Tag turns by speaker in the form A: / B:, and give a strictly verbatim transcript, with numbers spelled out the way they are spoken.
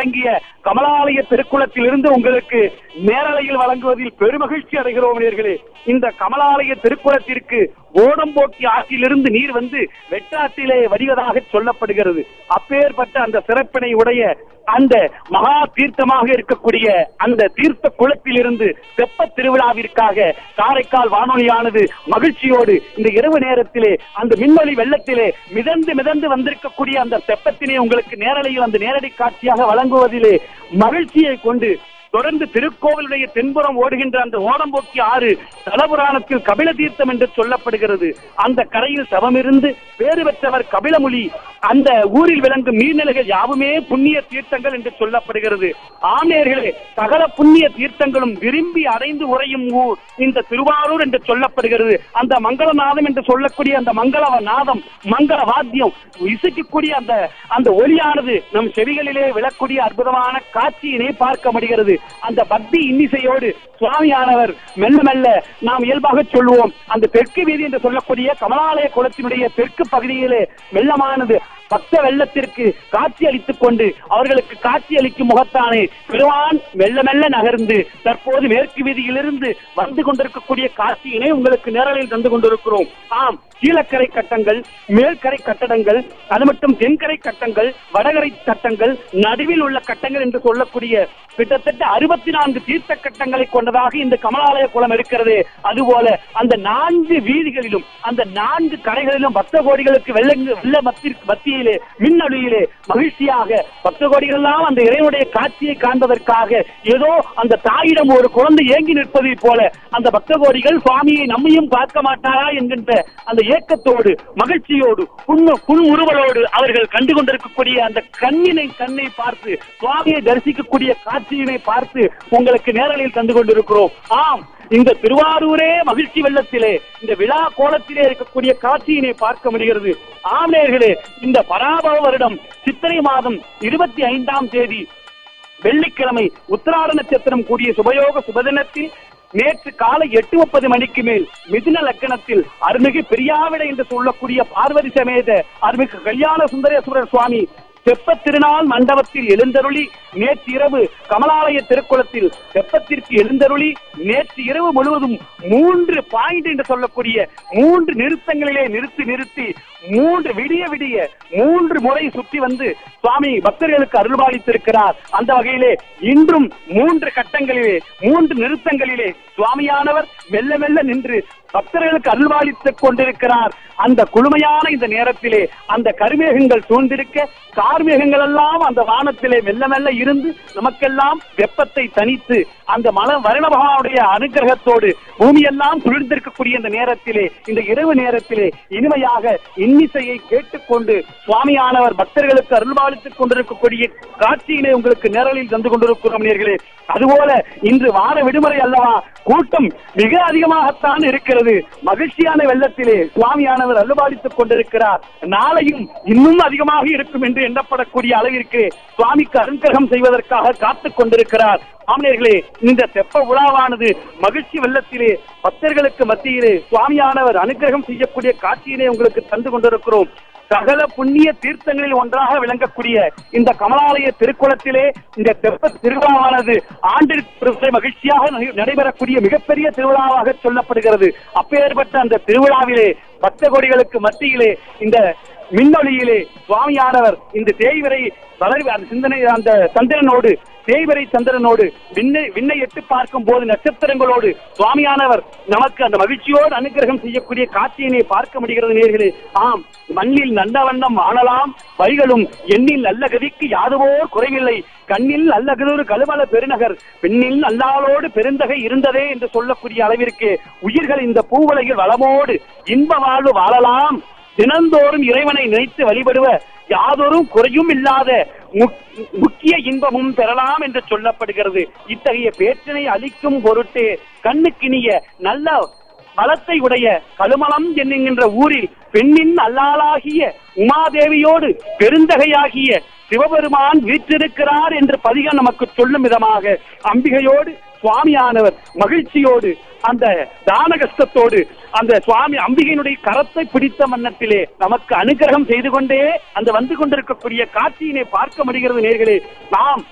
A: வழங்கிய கமலாலய திருக்குளத்தில் இருந்து உங்களுக்கு நேரலையில் வழங்குவதில் பெருமகிழ்ச்சி அடைகிறோம் நேயர்களே. இந்த கமலாலய திருக்குளத்திற்கு ஓடம்போக்கி ஆற்றிலிருந்து நீர் வந்து வெட்டாற்றிலே வடிவதாக சொல்லப்படுகிறது. அப்பேற்பட்ட அந்த சிறப்பினை உடைய அந்த மகா தீர்த்தமாக இருக்கக்கூடிய அந்த தீர்த்த குளத்தில் இருந்து தெப்ப திருவிழாவிற்காக காரைக்கால் வானொலியானது மகிழ்ச்சியோடு இந்த இரவு நேரத்திலே அந்த மின்னொலி வெள்ளத்திலே மிதந்து மிதந்து வந்திருக்கக்கூடிய அந்த தெப்பத்தினை உங்களுக்கு நேரலையில் அந்த நேரடி காட்சியாக வழங்குவதிலே மகிழ்ச்சியை கொண்டு தொடர்ந்து திருக்கோவிலுடைய தென்புறம் ஓடுகின்ற அந்த ஓடம்போக்கி ஆறு தலபுராணத்தில் கபில தீர்த்தம் என்று சொல்லப்படுகிறது. அந்த கரையில் சவமிருந்து பேறு பெற்றவர் கபிலமுலி. அந்த ஊரில் விளங்கும் நீர்நிலைகள் யாவுமே புண்ணிய தீர்த்தங்கள் என்று சொல்லப்படுகிறது. ஆணையர்களே, சகல புண்ணிய தீர்த்தங்களும் விரும்பி அடைந்து உறையும் ஊர் இந்த திருவாரூர் என்று சொல்லப்படுகிறது. அந்த மங்களநாதம் என்று சொல்லக்கூடிய அந்த மங்கள நாதம், மங்கள வாத்தியம் இசைக்கக்கூடிய அந்த அந்த ஒலியானது நம் செவிகளிலே விழக்கூடிய அற்புதமான காட்சியினை பார்க்க முடிகிறது. அந்த பக்தி இன்னிசையோடு சுவாமியானவர் மெல்ல மெல்ல நாம் இயல்பாக சொல்லுவோம் அந்த தெற்கு வீதி என்று சொல்லக்கூடிய கமலாலய குளத்தினுடைய தெற்கு பகுதியிலே வெள்ளமானது பக்த வெள்ளத்திற்கு காட்சி அளித்துக் கொண்டு அவர்களுக்கு காட்சி அளிக்கும் முகத்தானே பெருவான் மெல்ல மெல்ல நகர்ந்து தற்போது மேற்கு வீதியிலிருந்து வந்து கொண்டிருக்கக்கூடிய காட்சியினை உங்களுக்கு நேரலில் தந்து கொண்டிருக்கிறோம். ஆம், கீழக்கரை கட்டங்கள், மேல்கரை கட்டடங்கள், அது மட்டும் தென்கரை கட்டங்கள், வடகரை கட்டங்கள், நடுவில் உள்ள கட்டங்கள் என்று சொல்லக்கூடிய கிட்டத்தட்ட அறுபத்தி நான்கு தீர்த்த கட்டங்களை கொண்டதாக இந்த கமலாலய குளம் இருக்கிறது. அதுபோல அந்த நான்கு வீதிகளிலும் அந்த நான்கு கரைகளிலும் பக்த கோடிகளுக்கு வெள்ள வெள்ள மத்தியிலே மின்னொலியிலே மகிழ்ச்சியாக பக்த கோடிகள் எல்லாம் அந்த இறைவனுடைய காட்சியை காண்பதற்காக ஏதோ அந்த தாயிடம் ஒரு குழந்தை ஏங்கி நிற்பதை போல அந்த பக்த கோடிகள் சுவாமியை நம்மையும் பார்க்க மாட்டாரா என்கின்ற அந்த ஏக்கத்தோடு மகிழ்ச்சியோடு புண்ணு புன் உருவலோடு அவர்கள் கண்டு கொண்டிருக்கக்கூடிய அந்த கண்ணினை கண்ணை பார்த்து சுவாமியை தரிசிக்கக்கூடிய காட்சியினை பார்த்து உங்களுக்கு நேரலில் தந்து கொண்டிருக்கிறோம். ஆம், இந்த திருவாரூரே மகிழ்ச்சி வெள்ளத்திலே இந்த விழா கோலத்திலே இருக்கக்கூடிய காட்சியினை பார்க்க முடிகிறது. ஆமேர்களே, இந்த பராபவ வருடம் சித்திரை மாதம் இருபத்தி ஐந்தாம் தேதி வெள்ளிக்கிழமை உத்திராட நட்சத்திரம் கூடிய சுபயோக சுபதினத்தில் நேற்று காலை எட்டு முப்பது மணிக்கு மேல் மிதுன லக்கணத்தில் அருள்மிகு பெரியாவிடை என்று சொல்லக்கூடிய பார்வதி சமேத அருள்மிகு கல்யாண சுந்தரேஸ்வரர் சுவாமி தெப்ப திருநாள் மண்டபத்தில் எழுந்தருளி நேற்று இரவு கமலாலய திருக்குளத்தில் தெப்பத்திற்கு எழுந்தருளி நேற்று இரவு முழுவதும் மூன்று பாயிண்ட் என்று சொல்லக்கூடிய மூன்று நிறுத்தங்களிலே நிறுத்தி நிறுத்தி மூன்று விடிய விடிய மூன்று முறை சுற்றி வந்து சுவாமி பக்தர்களுக்கு அருள்பாலித்திருக்கிறார். அந்த வகையிலே இன்றும் மூன்று கட்டங்களிலே மூன்று நிறுத்தங்களிலே சுவாமியானவர் மெல்ல மெல்ல நின்று பக்தர்களுக்கு அருள்பாலித்துக் கொண்டிருக்கிறார். அந்த குளுமையான இந்த நேரத்திலே அந்த கருமேகங்கள் சூழ்ந்திருக்க கார்மேகங்கள் எல்லாம் அந்த வானத்திலே மெல்ல மெல்ல இருந்து நமக்கெல்லாம் வெப்பத்தை தனித்து அந்த மல வருண பகவானுடைய அனுகிரகத்தோடு பூமியெல்லாம் குளிர்ந்திருக்கக்கூடிய இந்த நேரத்திலே இந்த இரவு நேரத்திலே இனிமையாக இன்னிசையை கேட்டுக்கொண்டு சுவாமியானவர் பக்தர்களுக்கு அருள்பாலித்துக் கொண்டிருக்கக்கூடிய காட்சியினை உங்களுக்கு நேரலில் தந்து கொண்டிருக்கிறோம் நேர்களே. அதுபோல இன்று வார விடுமுறை அல்லவா, கூட்டம் மிக அதிகமாகத்தான் இருக்கிறது. மகிழ்ச்சியான வெள்ளத்திலே சுவாமியானவர் அருள்பாலித்துக் கொண்டிருக்கிறார். நாளையும் இன்னும் அதிகமாக இருக்கும் என்று எண்ணப்படக்கூடிய அளவிற்கு சுவாமிக்கு அனுகிரகம் செய்வதற்காக காத்துக் கொண்டிருக்கிறார். ஆமனர்களே, இந்த தெப்ப உலாவானது மகிழ்ச்சி வெள்ளத்திலே பக்தர்களுக்கு மத்தியிலே சுவாமியானவர் அனுகிரகம் செய்யக்கூடிய காட்சியினை உங்களுக்கு தந்து கொண்டிருக்கிறோம். சகல புண்ணிய தீர்த்தங்களில் ஒன்றாக விளங்கக்கூடிய இந்த கமலாலய திருக்குளத்திலே இந்த தெப்ப திருவிழாவானது ஆண்டிற்கு மகிழ்ச்சியாக நடைபெறக்கூடிய மிகப்பெரிய திருவிழாவாக சொல்லப்படுகிறது. அப்பேற்பட்ட அந்த திருவிழாவிலே பக்த கோடிகளுக்கு மத்தியிலே இந்த மின்னொலியிலே சுவாமியானவர் இந்த தேய்வரை வளர்வு அந்த சிந்தனை அந்த சந்திரனோடு தேய்வரை சந்திரனோடு விண்ணை விண்ணை எட்டு பார்க்கும் போது நட்சத்திரங்களோடு சுவாமியானவர் நமக்கு அந்த மகிழ்ச்சியோடு அனுகிரகம் செய்யக்கூடிய காட்சியினை பார்க்க முடிகிறது நேர்களே. ஆம், மண்ணில் நல்ல வண்ணம் ஆனலாம் வரிகளும் எண்ணில் நல்ல கதிக்கு யாதுவோர் குறைவில்லை, கண்ணில் நல்லகதொரு கழுவல பெருநகர் பெண்ணில் நல்லாளோடு பெருந்தகை இருந்ததே என்று சொல்லக்கூடிய அளவிற்கு உயிர்கள் இந்த பூவுலகில் வளமோடு இன்ப வாழ்வு வாழலாம், தினந்தோறும் இறைவனை நினைத்து வழிபடுவ யாதொரு குறையும் இல்லாத முக்கிய இன்பமும் பெறலாம் என்று சொல்லப்படுகிறது. இத்தகைய பேற்றினை அளிக்கும் பொருட்டு கண்ணுக்கினிய நல்ல பலத்தை உடைய கழுமலம் என்கின்ற ஊரில் பெண்ணின் அல்லாளாகிய உமாதேவியோடு பெருந்தகையாகிய சிவபெருமான் வீற்றிருக்கிறார் என்று பதிகம் நமக்கு சொல்லும் விதமாக அம்பிகையோடு சுவாமியானவர் மகிழ்ச்சியோடு அந்த தானகஸ்தத்தோடு அந்த சுவாமி அம்பிகையினுடைய கரத்தை பிடித்த வண்ணத்திலே நமக்கு அனுகிரகம் செய்து கொண்டே அந்த வந்து கொண்டிருக்கக்கூடிய காட்சியினை பார்க்க முடிகிறது நேர்களே. நாம்